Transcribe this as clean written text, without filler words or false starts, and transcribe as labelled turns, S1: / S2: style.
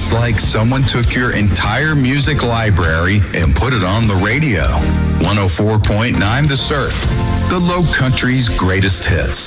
S1: It's like someone took your entire music library and put it on the radio. 104.9 The Surf, the Low Country's greatest hits.